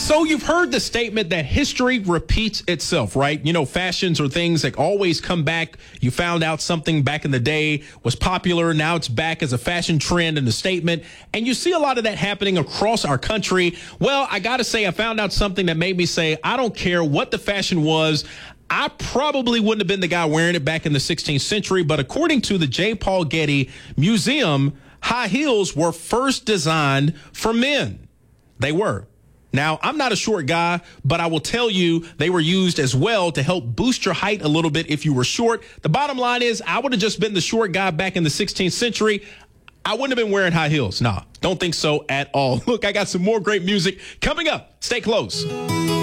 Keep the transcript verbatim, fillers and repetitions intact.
So you've heard the statement that history repeats itself, right? You know, fashions are things that always come back. You found out something back in the day was popular. Now it's back as a fashion trend and a statement. And you see a lot of that happening across our country. Well, I got to say, I found out something that made me say, I don't care what the fashion was. I probably wouldn't have been the guy wearing it back in the sixteenth century. But according to the J. Paul Getty Museum, high heels were first designed for men. They were. Now, I'm not a short guy, but I will tell you they were used as well to help boost your height a little bit if you were short. The bottom line is I would have just been the short guy back in the sixteenth century. I wouldn't have been wearing high heels. Nah, don't think so at all. Look, I got some more great music coming up. Stay close.